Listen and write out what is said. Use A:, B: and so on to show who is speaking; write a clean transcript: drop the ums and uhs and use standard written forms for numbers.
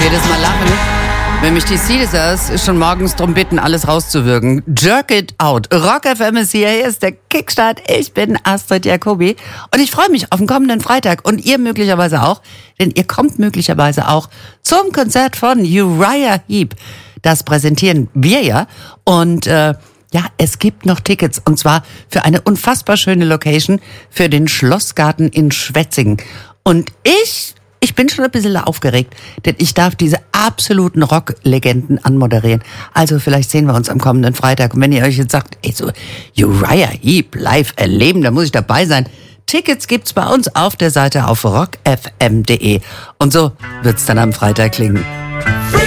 A: jedes Mal lachen, wenn mich die Caesars schon morgens drum bitten, alles rauszuwürgen. Jerk it out. Rock FM ist hier ist der Kickstart. Ich bin Astrid Jacobi und ich freue mich auf den kommenden Freitag und ihr möglicherweise auch, denn ihr kommt möglicherweise auch zum Konzert von Uriah Heep. Das präsentieren wir ja und ja, es gibt noch Tickets und zwar für eine unfassbar schöne Location für den Schlossgarten in Schwetzingen. Und ich bin schon ein bisschen aufgeregt, denn ich darf diese absoluten Rock-Legenden anmoderieren. Also vielleicht sehen wir uns am kommenden Freitag. Und wenn ihr euch jetzt sagt, ey, so Uriah Heep live erleben, da muss ich dabei sein. Tickets gibt's bei uns auf der Seite auf rockfm.de. Und so wird's dann am Freitag klingen.